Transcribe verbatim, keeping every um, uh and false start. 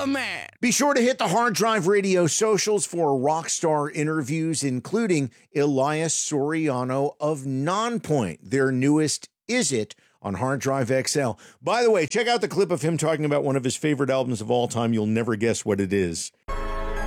man. Be sure to hit the Hard Drive Radio socials for rockstar interviews, including Elias Soriano of Nonpoint, their newest Is It on Hard Drive X L. By the way, check out the clip of him talking about one of his favorite albums of all time. You'll never guess what it is.